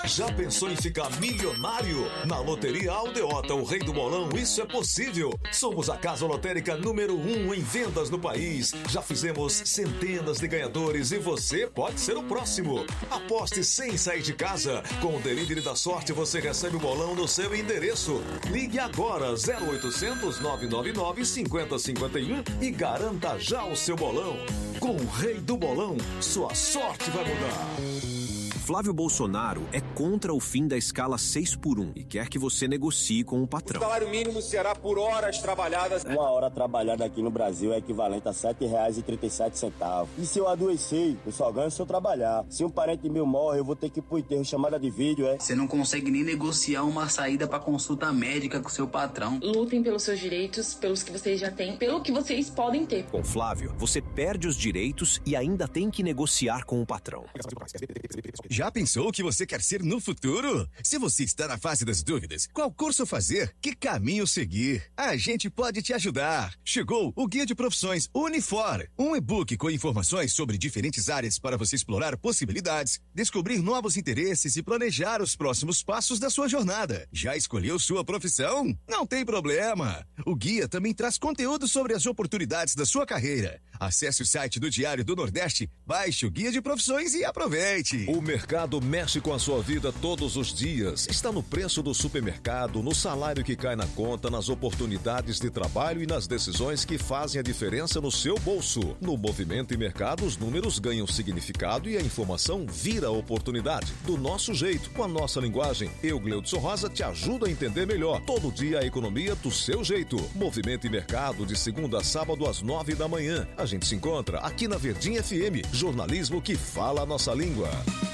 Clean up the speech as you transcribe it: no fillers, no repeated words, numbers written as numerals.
Já pensou em ficar milionário? Na Loteria Aldeota, o rei do bolão, isso é possível. Somos a casa lotérica número 1 em vendas no país. Já fizemos centenas de ganhadores e você pode ser o próximo. Aposte sem sair de casa. Com o Delivery da Sorte, você recebe o bolão no seu endereço. Ligue agora 0800 999 5051 e garanta já o seu bolão. Com o rei do bolão, sua sorte vai mudar. Flávio Bolsonaro é contra o fim da escala 6x1 e quer que você negocie com o patrão. O salário mínimo será por horas trabalhadas. Uma hora trabalhada aqui no Brasil é equivalente a R$ 7,37. E se eu adoecer, eu só ganho se eu trabalhar. Se um parente meu morre, eu vou ter que ir pro enterro, chamada de vídeo, é? Você não consegue nem negociar uma saída pra consulta médica com seu patrão. Lutem pelos seus direitos, pelos que vocês já têm, pelo que vocês podem ter. Com Flávio, você perde os direitos e ainda tem que negociar com o patrão. Já pensou o que você quer ser no futuro? Se você está na fase das dúvidas, qual curso fazer? Que caminho seguir? A gente pode te ajudar. Chegou o Guia de Profissões Unifor, um e-book com informações sobre diferentes áreas para você explorar possibilidades, descobrir novos interesses e planejar os próximos passos da sua jornada. Já escolheu sua profissão? Não tem problema. O guia também traz conteúdo sobre as oportunidades da sua carreira. Acesse o site do Diário do Nordeste, baixe o Guia de Profissões e aproveite. O mercado mexe com a sua vida todos os dias. Está no preço do supermercado, no salário que cai na conta, nas oportunidades de trabalho e nas decisões que fazem a diferença no seu bolso. No Movimento e Mercado, os números ganham significado e a informação vira oportunidade. Do nosso jeito, com a nossa linguagem, eu, Gleudson Rosa, te ajudo a entender melhor. Todo dia a economia do seu jeito. Movimento e Mercado, de segunda a sábado às 9 da manhã. A gente se encontra aqui na Verdinha FM. Jornalismo que fala a nossa língua.